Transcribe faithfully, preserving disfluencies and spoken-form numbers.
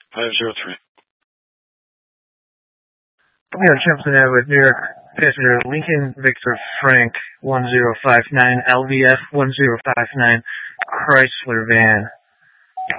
five zero three. We are jumping out with New York passenger Lincoln Victor Frank one zero five nine L V F one zero five nine Chrysler van.